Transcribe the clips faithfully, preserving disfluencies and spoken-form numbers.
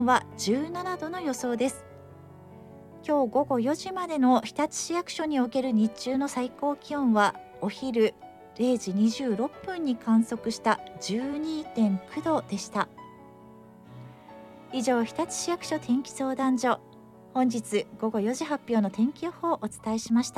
はじゅうななどの予想です。今日午後よじまでの日立市役所における日中の最高気温はお昼れいじにじゅうろっぷんに観測した じゅうにてんきゅう 度でした。以上、日立市役所天気相談所、本日午後よじ発表の天気予報をお伝えしました。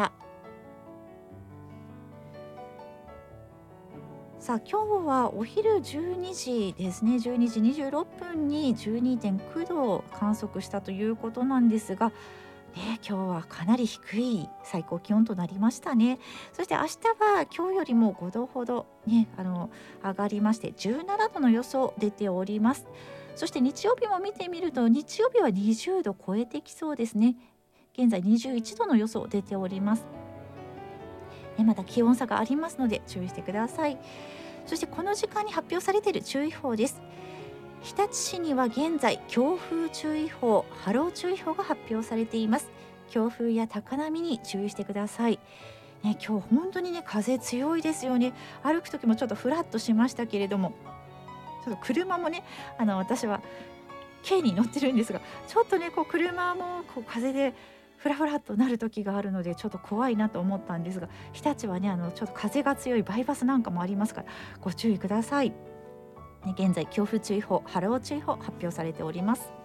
さあ、今日はお昼じゅうにじですね、じゅうにじにじゅうろっぷんに じゅうにてんきゅう 度を観測したということなんですが、ね、今日はかなり低い最高気温となりましたね。そして明日は今日よりもごどほど、ね、あの上がりましてじゅうななどの予想出ております。そして日曜日も見てみると、日曜日はにじゅうど超えてきそうですね。現在にじゅういちどの予想出ております。ね、まだ気温差がありますので注意してください。そしてこの時間に発表されている注意報です。日立市には現在強風注意報、波浪注意報が発表されています。強風や高波に注意してください。ね、今日本当にね、風強いですよね。歩く時もちょっとフラッとしましたけれども、ちょっと車もね、あの私は軽に乗ってるんですが、ちょっとね、こう車もこう風でフラフラっとなる時があるので、ちょっと怖いなと思ったんですが、日立はね、あのちょっと風が強いバイパスなんかもありますからご注意ください。ね、現在強風注意報、波浪注意報発表されております。